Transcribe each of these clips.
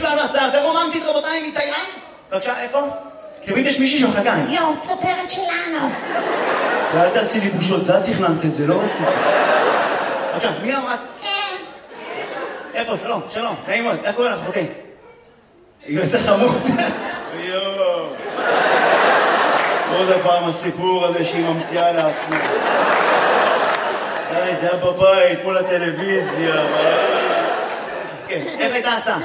לנו הצעה יותר רומנטית, רבותיי, מתאילנד? בבקשה, איפה? תמיד יש מישהי שמחכה. יו, צפרת שלנו. ואל תעשי לי בושות, זה את תכננת את זה, לא רציתי. בבקשה, מי אמרה? כן. איפה? שלום, שלום, נעים מאוד, איך קוראים לך? אוקיי. איזה חמוד. יואו. עוד הפעם הסיפור הזה שהיא ממציאה לעצמה. די, זה היה בבית, מול הטלוויזיה. כן, איך הייתה ההצעה?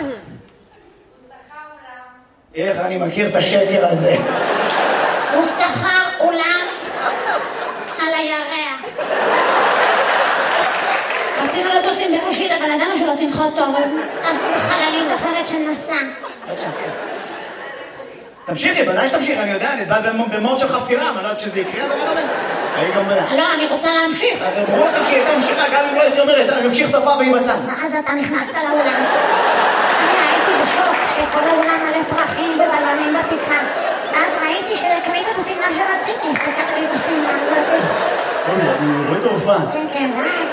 איך אני מכיר את השקר הזה? הוא שכר אולם על הירח. רצינו לטוס עם בראשית, אבל ידענו שלא תנחות טוב, אז חללית אחרת שנסע. תמשיכי, בוודאי שתמשיך, אני יודע, אני בא במוד של חפירה, אני לא יודעת שזה יקרה הדבר הזה. לא, אני רוצה להמשיך. ברור לכם שהיא הייתה ממשיכה, גם אם לא הייתי אומרת, אני ממשיך תופעה והיא בצד. ואז אתה נכנסת לאולם. אני הייתי בשוק שכל האולם מלא פרחים ובלונים בתקרה. אז ראיתי שקנית את השמלה שרציתי, הסתכלתי לי את השמלה הזאת. אני רואה את ההופעה. כן, כן,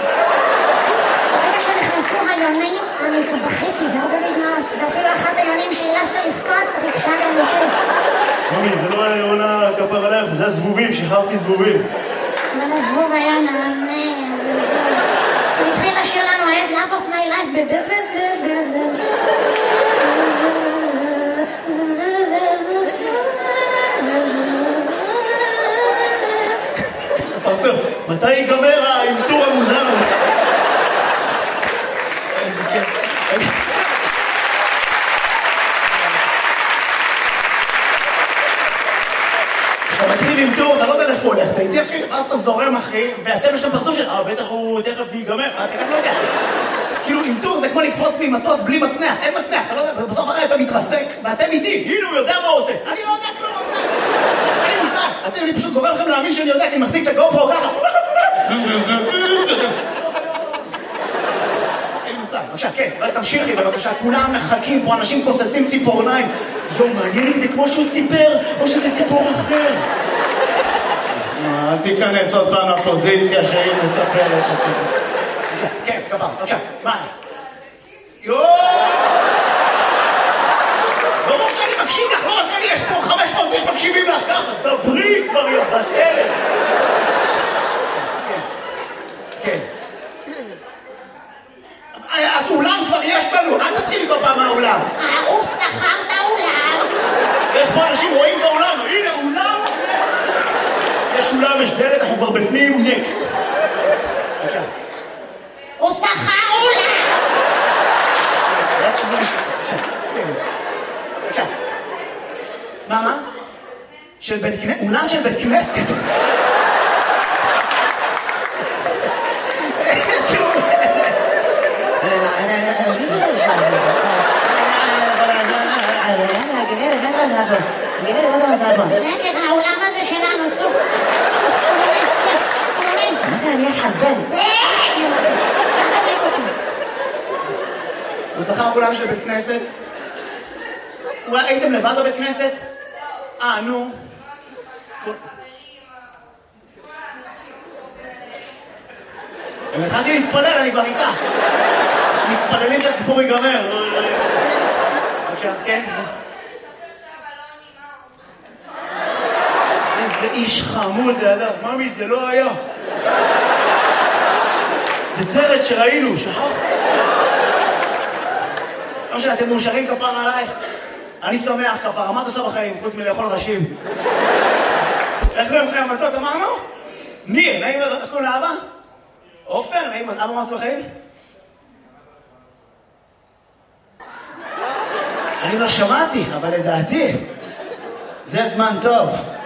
ברגע שנכנסו היונים, אני בכיתי, הרבה בזמנות, ואפילו אחת היונים שהילפת לפקוד, ריגשה גם אותי. מומי, זה לא היונה כפר עליך, זה הזבובים, שחררתי זבובים. אבל הזבוב היה נענה. הוא התחיל לשיר לנו את Love of my life בבזבזבזבזבז. מתי ייגמר האלתור המוזר הזה? איזה כיף. כשאתה מתחיל למתור, אתה לא יודע איפה הולך, אתה איתי אחי, ואז אתה זורם אחי, ואתם יש להם פרצוף של, בטח הוא תכף זה ייגמר, אתה גם לא יודע. כאילו, אלתור זה כמו לקפוץ ממטוס בלי מצנח, אין מצנח, אתה לא יודע, בסוף הרי אתה מתרסק, ואתם איתי, הנה הוא יודע מה הוא עושה. אני לא יודע כלום, אני מושג. אני פשוט גורם לכם להאמין שאני יודע, כי אני מחזיק את הגופרו ככה. אין לי מושג. בבקשה, כן, תמשיכי בבקשה, כולם מחכים פה, אנשים כוססים ציפורניים. מעניין אם זה כמו שהוא ציפר, או שזה סיפור אחר. אל תיכנס עוד פעם לפוזיציה שהיא מספרת את הסיפור. כן, כפר, בבקשה, מה? יואו! ברור שאני מקשיב לך, לא רק אני, יש פה 500 איש מקשיבים לך ככה, דברי כבר בת אלף. כן. אז אולם כבר יש לנו, אל תתחיל איתו פעם מהאולם. הוא שכר את האולם. יש פה אנשים רואים באולם, הנה אולם. יש אולם, יש דלת, אנחנו כבר בפנים, נקסט. בבקשה. הוא שכר אולם. בבקשה. מה? של בית כנסת? אולם של בית כנסת? שקט, האולם הזה שלנו, צוק. אני אחזן. הוא שכר אולם של בית כנסת? אולי הייתם לבד בבית כנסת? נו. אני התחלתי להתפלל, אני כבר איתה. מתפללים שהסיפור ייגמר. בבקשה, כן? איזה איש חמוד לידיו. ממי, זה לא היה. זה סרט שראינו, שכחת? לא משנה, אתם מאושרים כפר עלייך? אני שמח כפר, מה אתה עושה בחיים, חוץ מלאכול ראשים? איך קוראים לכם המתוק, אמרנו? ניר, נעים איך קוראים לאבא? עופר, נעים, אבא מה עושה בחיים? אני לא שמעתי, אבל לדעתי זה זמן טוב.